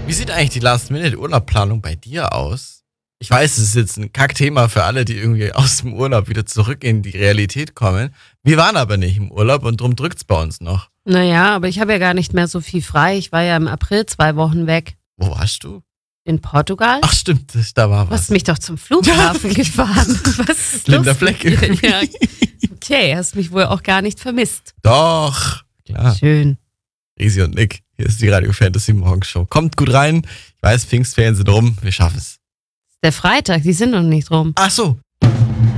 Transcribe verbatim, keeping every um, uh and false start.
Wie sieht eigentlich die Last-Minute-Urlaubplanung bei dir aus? Ich weiß, es ist jetzt ein Kackthema für alle, die irgendwie aus dem Urlaub wieder zurück in die Realität kommen. Wir waren aber nicht im Urlaub und drum drückt's bei uns noch. Naja, aber ich habe ja gar nicht mehr so viel frei. Ich war ja im April zwei Wochen weg. Wo warst du? In Portugal? Ach stimmt, das- da war Du was. hast mich doch zum Flughafen gefahren. Was ist Blinder los Fleck mit dir? irgendwie. Ja. Okay, hast mich wohl auch gar nicht vermisst. Doch, klar. Schön. Risi und Nick, hier ist die Radio Fantasy Morgenshow. Kommt gut rein. Ich weiß, Pfingstferien sind rum, wir schaffen es. Der Freitag, die sind noch nicht rum. Ach so,